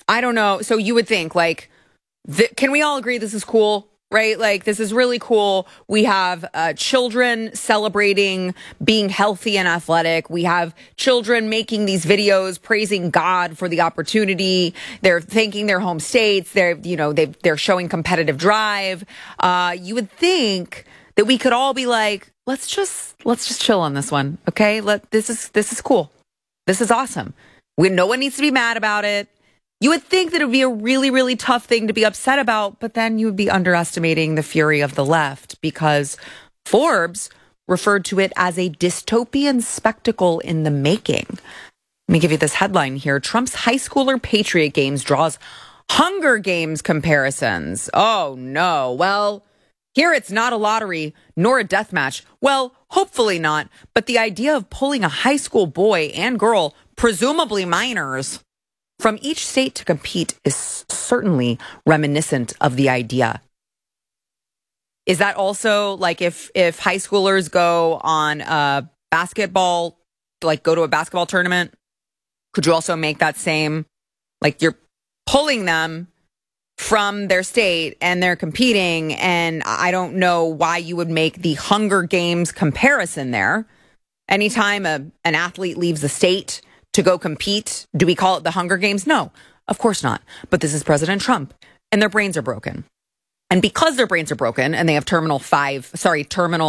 I don't know. So you would think, like, can we all agree this is cool? Right? Like, this is really cool. We have children celebrating being healthy and athletic. We have children making these videos praising God for the opportunity. They're thanking their home states. They're showing competitive drive. You would think that we could all be like, let's just chill on this one. Okay. This is cool. This is awesome. No one needs to be mad about it. You would think that it would be a really, really tough thing to be upset about, but then you would be underestimating the fury of the left, because Forbes referred to it as a dystopian spectacle in the making. Let me give you this headline here. Trump's high schooler Patriot Games draws Hunger Games comparisons. Oh, no. Well, here it's not a lottery nor a death match. Well, hopefully not. But the idea of pulling a high school boy and girl, presumably minors, from each state to compete is certainly reminiscent of the idea. Is that also like if high schoolers go on a basketball, like go to a basketball tournament, could you also make that same, like you're pulling them from their state and they're competing, and I don't know why you would make the Hunger Games comparison there. Anytime an athlete leaves the state to go compete, do we call it the Hunger Games? No, of course not. But this is President Trump, and their brains are broken. And because their brains are broken and they have terminal stage 5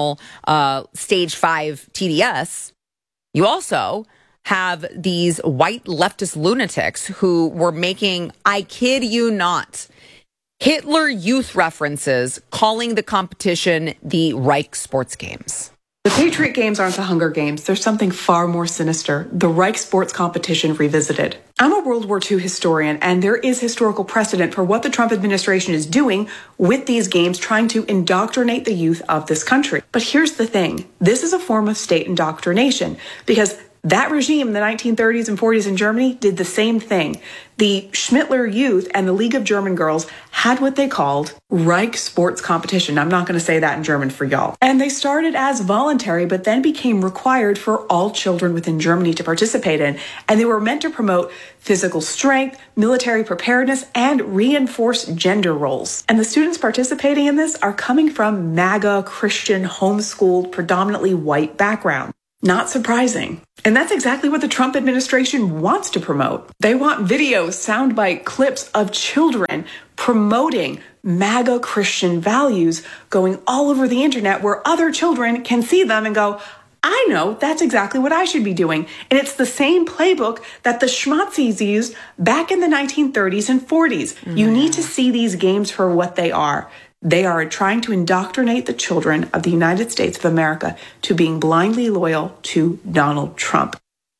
TDS, you also have these white leftist lunatics who were making, I kid you not, Hitler Youth references, calling the competition the Reich Sports Games. The Patriot Games aren't the Hunger Games. There's something far more sinister. The Reich Sports Competition revisited. I'm a World War II historian, and there is historical precedent for what the Trump administration is doing with these games, trying to indoctrinate the youth of this country. But here's the thing. This is a form of state indoctrination, because that regime in the 1930s and 40s in Germany did the same thing. The Schmittler Youth and the League of German Girls had what they called Reich Sports Competition. I'm not going to say that in German for y'all. And they started as voluntary, but then became required for all children within Germany to participate in. And they were meant to promote physical strength, military preparedness, and reinforce gender roles. And the students participating in this are coming from MAGA, Christian, homeschooled, predominantly white background. Not surprising. And that's exactly what the Trump administration wants to promote. They want videos, soundbite clips of children promoting MAGA Christian values going all over the internet, where other children can see them and go, I know, that's exactly what I should be doing. And it's the same playbook that the schmazzies used back in the 1930s and 40s. You need to see these games for what they are. They are trying to indoctrinate the children of the United States of America to being blindly loyal to Donald Trump.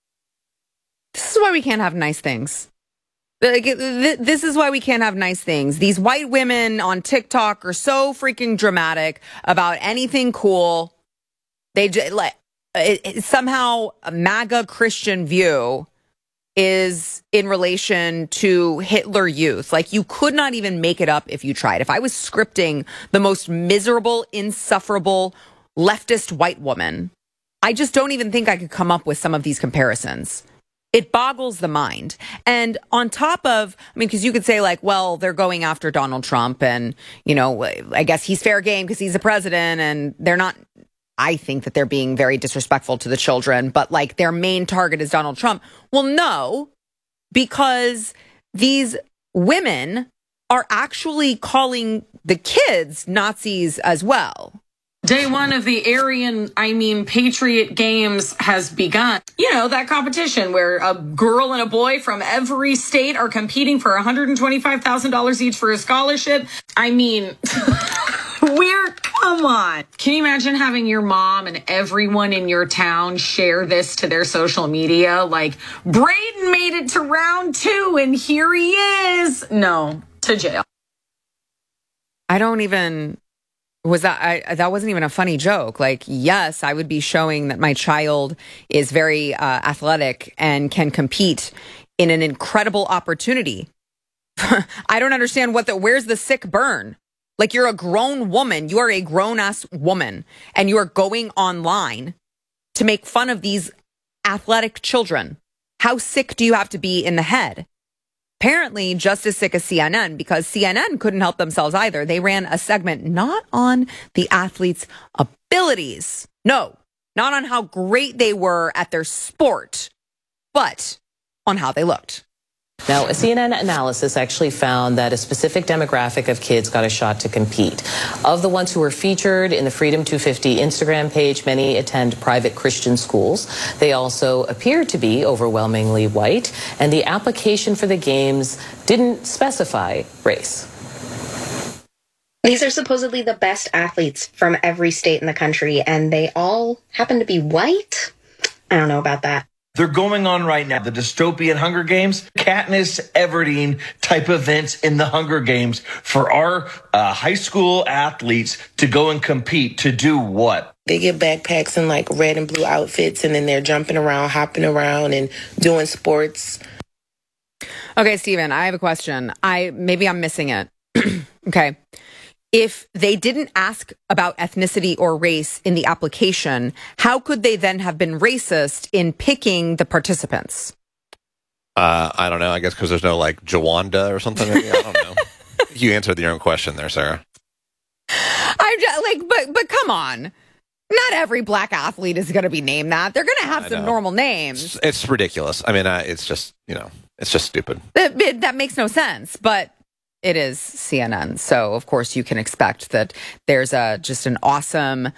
This is why we can't have nice things. This is why we can't have nice things. These white women on TikTok are so freaking dramatic about anything cool. They somehow a MAGA Christian view is in relation to Hitler Youth. Like, you could not even make it up if you tried. If I was scripting the most miserable, insufferable, leftist white woman, I just don't even think I could come up with some of these comparisons. It boggles the mind. And on top of, I mean, because you could say like, well, they're going after Donald Trump and, you know, I guess he's fair game because he's the president, and they're not. I think that they're being very disrespectful to the children, but like their main target is Donald Trump. Well, no, because these women are actually calling the kids Nazis as well. Day one of the Patriot Games has begun. You know, that competition where a girl and a boy from every state are competing for $125,000 each for a scholarship. I mean, come on. Can you imagine having your mom and everyone in your town share this to their social media? Like, Braden made it to round 2 and here he is. No, to jail. That wasn't even a funny joke. Like, yes, I would be showing that my child is very athletic and can compete in an incredible opportunity. I don't understand where's the sick burn? Like, you're a grown woman. You are a grown-ass woman, and you are going online to make fun of these athletic children. How sick do you have to be in the head? apparently just as sick as CNN, because CNN couldn't help themselves either. They ran a segment not on the athletes' abilities. No, not on how great they were at their sport, but on how they looked. Now, a CNN analysis actually found that a specific demographic of kids got a shot to compete. Of the ones who were featured in the Freedom 250 Instagram page, many attend private Christian schools. They also appear to be overwhelmingly white, and the application for the games didn't specify race. These are supposedly the best athletes from every state in the country, and they all happen to be white? I don't know about that. They're going on right now. The dystopian Hunger Games, Katniss Everdeen type events in the Hunger Games for our high school athletes to go and compete to do what? They get backpacks and like red and blue outfits, and then they're jumping around, hopping around, and doing sports. Okay, Stephen, I have a question. Maybe I'm missing it. Okay. If they didn't ask about ethnicity or race in the application, how could they then have been racist in picking the participants? I don't know. I guess because there's no like Jawanda or something. Maybe? I don't know. You answered your own question there, Sarah. I'm just like, but come on. Not every black athlete is going to be named that. They're going to have some normal names. It's ridiculous. I mean, it's just, it's just stupid. That makes no sense, but it is CNN. So, of course, you can expect that there's just an awesome,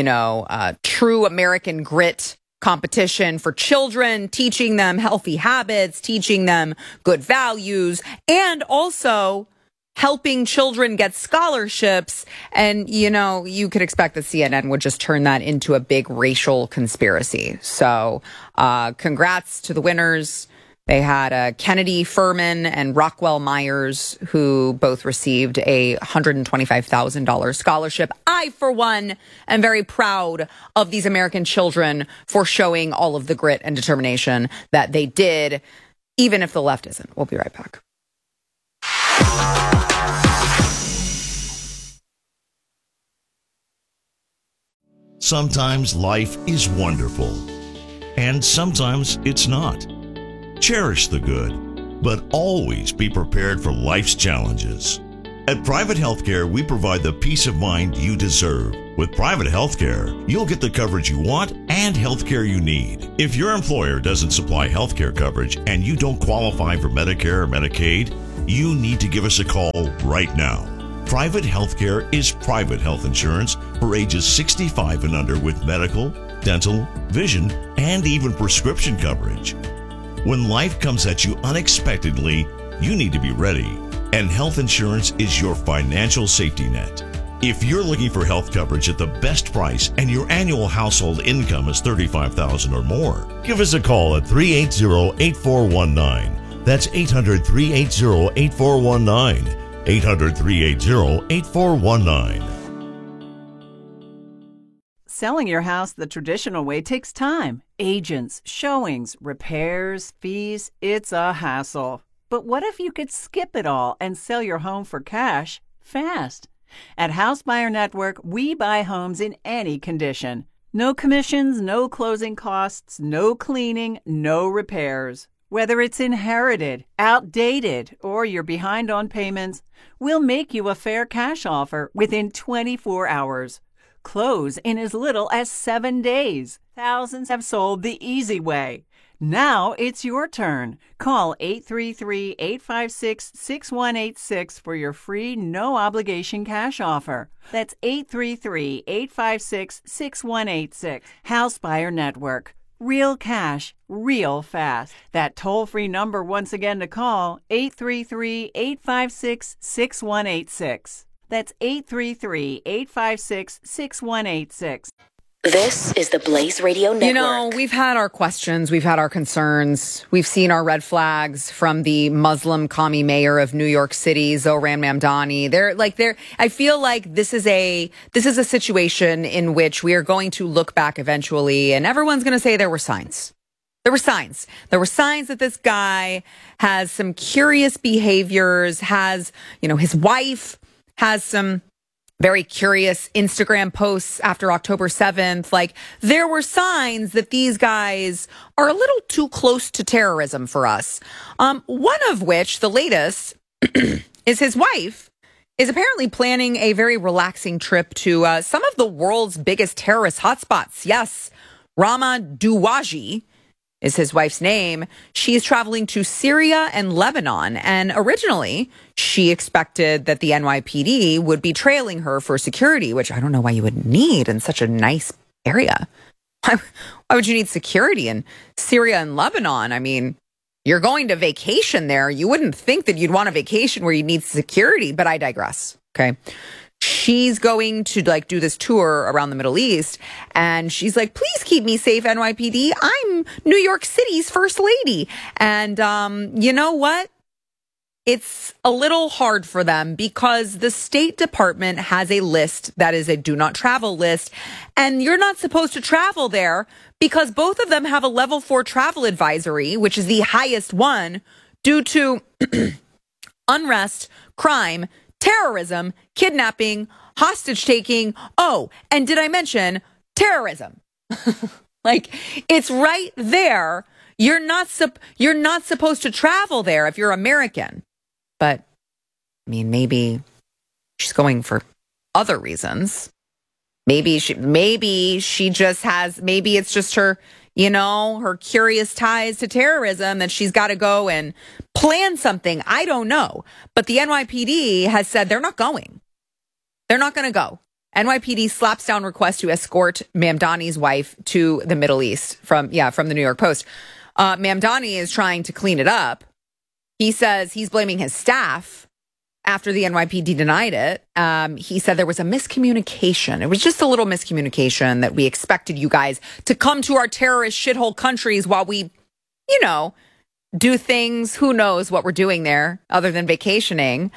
true American grit competition for children, teaching them healthy habits, teaching them good values, and also helping children get scholarships. And, you could expect that CNN would just turn that into a big racial conspiracy. So congrats to the winners. They had Kennedy Furman and Rockwell Myers, who both received a $125,000 scholarship. I, for one, am very proud of these American children for showing all of the grit and determination that they did, even if the left isn't. We'll be right back. Sometimes life is wonderful, and sometimes it's not. Cherish the good, but always be prepared for life's challenges. At Private Healthcare, we provide the peace of mind you deserve. With Private Healthcare, you'll get the coverage you want and healthcare you need. If your employer doesn't supply healthcare coverage and you don't qualify for Medicare or Medicaid, you need to give us a call right now. Private Healthcare is private health insurance for ages 65 and under with medical, dental, vision, and even prescription coverage. When life comes at you unexpectedly, you need to be ready, and health insurance is your financial safety net. If you're looking for health coverage at the best price and your annual household income is $35,000 or more, give us a call at 380-8419. That's 800-380-8419. 800-380-8419. Selling your house the traditional way takes time. Agents, showings, repairs, fees, it's a hassle. But what if you could skip it all and sell your home for cash fast? At House Buyer Network, we buy homes in any condition. No commissions, no closing costs, no cleaning, no repairs. Whether it's inherited, outdated, or you're behind on payments, we'll make you a fair cash offer within 24 hours. Close in as little as 7 days. Thousands have sold the easy way. Now it's your turn. Call 833-856-6186 for your free no-obligation cash offer. That's 833-856-6186. House Buyer Network. Real cash, real fast. That toll-free number once again to call, 833-856-6186. That's 833-856-6186. This is the Blaze Radio Network. We've had our questions. We've had our concerns. We've seen our red flags from the Muslim commie mayor of New York City, Zohran Mamdani. I feel like this is a situation in which we are going to look back eventually and everyone's going to say there were signs. There were signs. There were signs that this guy has some curious behaviors, his wife has some very curious Instagram posts after October 7th. Like, there were signs that these guys are a little too close to terrorism for us. One of which, the latest, is his wife is apparently planning a very relaxing trip to some of the world's biggest terrorist hotspots. Yes, Rama Douaji is his wife's name. She is traveling to Syria and Lebanon. And originally, she expected that the NYPD would be trailing her for security, which I don't know why you would need in such a nice area. Why would you need security in Syria and Lebanon? I mean, you're going to vacation there. You wouldn't think that you'd want a vacation where you need security, but I digress. Okay. She's going to do this tour around the Middle East, and she's like, please keep me safe, NYPD. I'm New York City's first lady. And you know what? It's a little hard for them because the State Department has a list that is a do not travel list, and you're not supposed to travel there because both of them have a level 4 travel advisory, which is the highest one, due to unrest, crime, terrorism, kidnapping, hostage taking. Oh, and did I mention terrorism? It's right there. You're not supposed to travel there if you're American. But I mean, maybe she's going for other reasons. Maybe she just has, maybe it's just her, her curious ties to terrorism that she's got to go and plan something. I don't know. But the NYPD has said they're not going. They're not going to go. NYPD slaps down request to escort Mamdani's wife to the Middle East from the New York Post. Mamdani is trying to clean it up. He says he's blaming his staff after the NYPD denied it. He said there was a miscommunication. It was just a little miscommunication that we expected you guys to come to our terrorist shithole countries while we, do things. Who knows what we're doing there other than vacationing.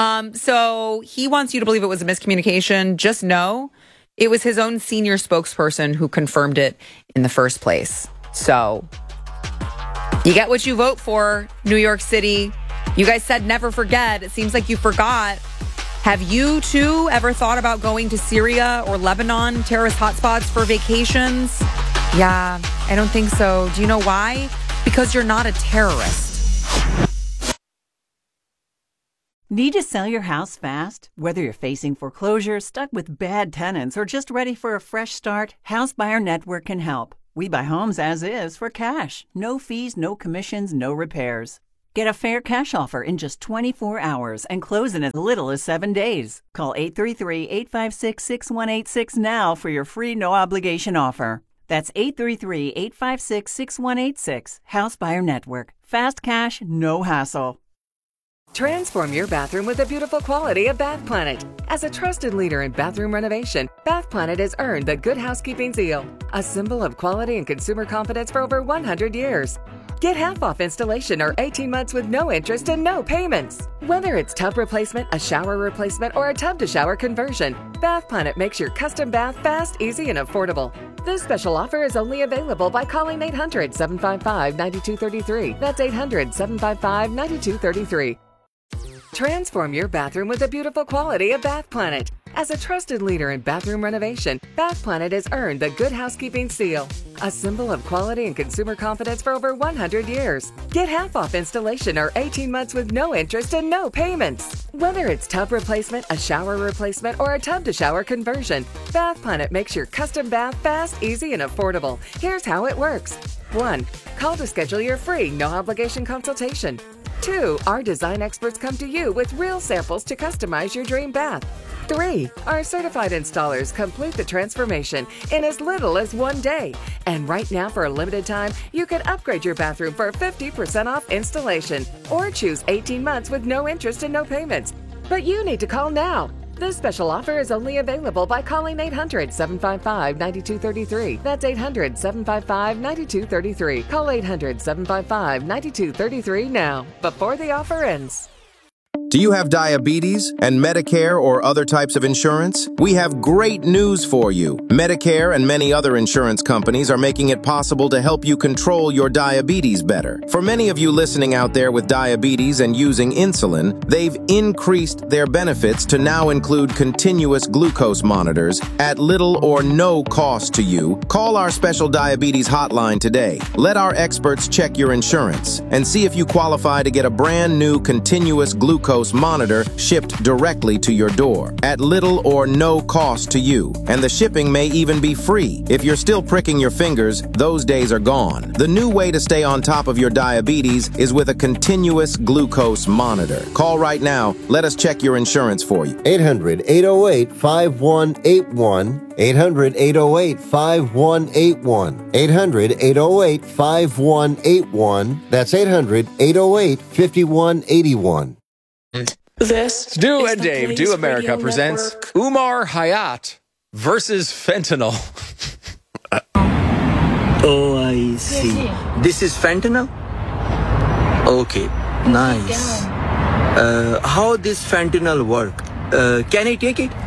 So he wants you to believe it was a miscommunication. Just know it was his own senior spokesperson who confirmed it in the first place. So you get what you vote for, New York City. You guys said never forget. It seems like you forgot. Have you, too, ever thought about going to Syria or Lebanon, terrorist hotspots, for vacations? Yeah, I don't think so. Do you know why? Because you're not a terrorist. Need to sell your house fast? Whether you're facing foreclosure, stuck with bad tenants, or just ready for a fresh start, House Buyer Network can help. We buy homes as is for cash. No fees, no commissions, no repairs. Get a fair cash offer in just 24 hours and close in as little as 7 days. Call 833-856-6186 now for your free no-obligation offer. That's 833-856-6186. House Buyer Network. Fast cash, no hassle. Transform your bathroom with the beautiful quality of Bath Planet. As a trusted leader in bathroom renovation, Bath Planet has earned the Good Housekeeping seal, a symbol of quality and consumer confidence for over 100 years. Get half off installation or 18 months with no interest and no payments. Whether it's tub replacement, a shower replacement, or a tub-to-shower conversion, Bath Planet makes your custom bath fast, easy, and affordable. This special offer is only available by calling 800-755-9233. That's 800-755-9233. Transform your bathroom with the beautiful quality of Bath Planet. As a trusted leader in bathroom renovation, Bath Planet has earned the Good Housekeeping seal, a symbol of quality and consumer confidence for over 100 years. Get half off installation or 18 months with no interest and no payments. Whether it's tub replacement, a shower replacement, or a tub-to-shower conversion, Bath Planet makes your custom bath fast, easy, and affordable. Here's how it works. 1. Call to schedule your free, no-obligation consultation. 2. Our design experts come to you with real samples to customize your dream bath. 3. Our certified installers complete the transformation in as little as 1 day. And right now, for a limited time, you can upgrade your bathroom for 50% off installation or choose 18 months with no interest and no payments. But you need to call now. This special offer is only available by calling 800-755-9233. That's 800-755-9233. Call 800-755-9233 now, before the offer ends. Do you have diabetes and Medicare or other types of insurance? We have great news for you. Medicare and many other insurance companies are making it possible to help you control your diabetes better. For many of you listening out there with diabetes and using insulin, they've increased their benefits to now include continuous glucose monitors at little or no cost to you. Call our special diabetes hotline today. Let our experts check your insurance and see if you qualify to get a brand new continuous glucose monitor shipped directly to your door at little or no cost to you. And the shipping may even be free. If you're still pricking your fingers, those days are gone. The new way to stay on top of your diabetes is with a continuous glucose monitor. Call right now. Let us check your insurance for you. 800-808-5181. 800-808-5181. 800-808-5181. That's 800-808-5181. Stu and Dave Do America presents Umar Hayat versus fentanyl. Oh, I see. This is fentanyl? Okay, nice. How this fentanyl work? Can I take it?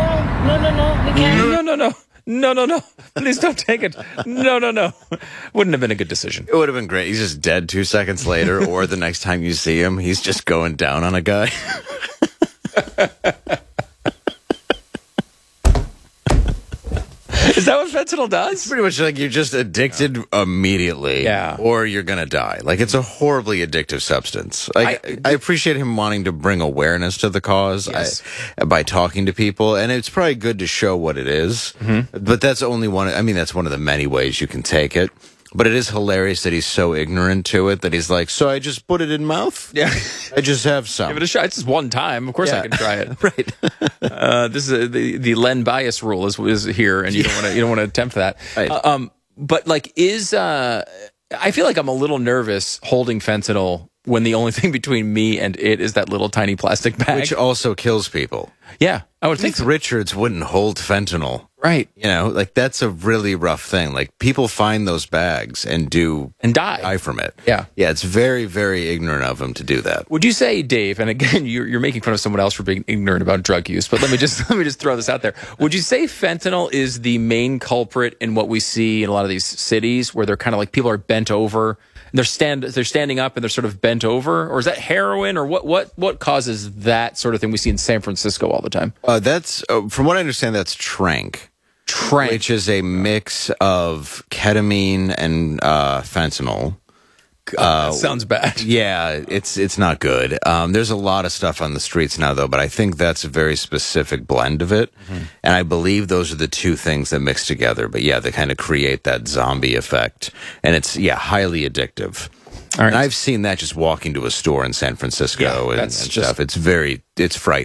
No. Please don't take it. No. Wouldn't have been a good decision. It would have been great. He's just dead 2 seconds later, or the next time you see him, he's just going down on a guy. Is that what fentanyl does? It's pretty much like you're just addicted immediately, or you're going to die. Like, it's a horribly addictive substance. Like, I appreciate him wanting to bring awareness to the cause by talking to people, and it's probably good to show what it is. But that's only one. I mean, that's one of the many ways you can take it. But it is hilarious that he's so ignorant to it that he's like, so I just put it in mouth? Yeah. I just have some. Give it a shot. It's just one time. Of course I can try it. Right. This is the Len bias rule is here, and you don't want to attempt that. Right. But like, I feel like I'm a little nervous holding fentanyl when the only thing between me and it is that little tiny plastic bag. Which also kills people. Yeah. I would think Keith Richards wouldn't hold fentanyl. Right. You know, like, that's a really rough thing. Like, people find those bags and die from it. Yeah. Yeah, it's very, very ignorant of him to do that. Would you say, Dave, and again, you're making fun of someone else for being ignorant about drug use, but let me just throw this out there. Would you say fentanyl is the main culprit in what we see in a lot of these cities where they're kind of like people are bent over and they're standing up and they're sort of bent over? Or is that heroin, or what causes that sort of thing we see in San Francisco all the time? That's from what I understand, that's trank. Which is a mix of ketamine and fentanyl. That sounds bad. Yeah, it's not good. There's a lot of stuff on the streets now, though, but I think that's a very specific blend of it. And I believe those are the two things that mix together. But yeah, they kind of create that zombie effect. And it's, highly addictive. All right. And I've seen that just walking to a store in San Francisco and stuff. It's frightening.